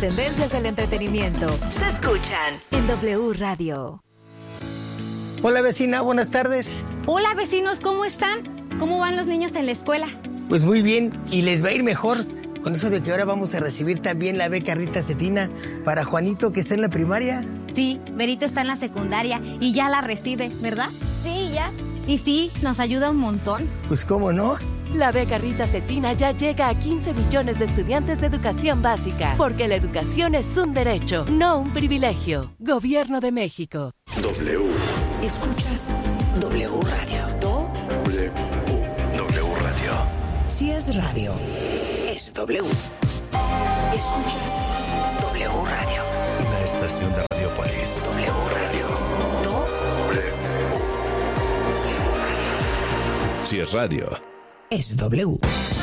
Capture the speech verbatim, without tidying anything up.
tendencias del entretenimiento se escuchan en W Radio. Hola vecina, buenas tardes. Hola vecinos, ¿cómo están? ¿Cómo van los niños en la escuela? Pues muy bien, y les va a ir mejor con eso de que ahora vamos a recibir también la beca Rita Cetina para Juanito, que está en la primaria. Sí, Berito está en la secundaria y ya la recibe, ¿verdad? Sí, ya. Y sí, nos ayuda un montón. Pues cómo no. La beca Rita Cetina ya llega a quince millones de estudiantes de educación básica, porque la educación es un derecho, no un privilegio. Gobierno de México. W. Escuchas W Radio. W. W Radio. Si es radio, es W. Escuchas W Radio. Una estación de Radiopolis. W Radio. W. W Radio. Si es radio, es W.